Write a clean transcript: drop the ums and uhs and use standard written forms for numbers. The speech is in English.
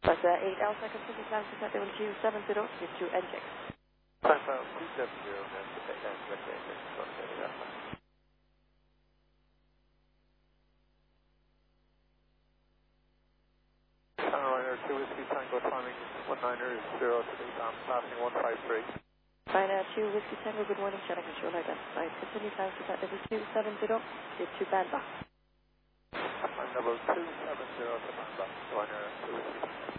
But 8 Alpha, continue climb to set level 270, get to NJX. Alpha 270, and the Ryanair 2 Whiskey Tango climbing 190 today, passing 153. Ryanair 2 Whiskey Tango, good morning, channel control identified. Continue climb to set level 270, get to Bandbach. Level 270 to Bandbach, Ryanair 2 Whiskey.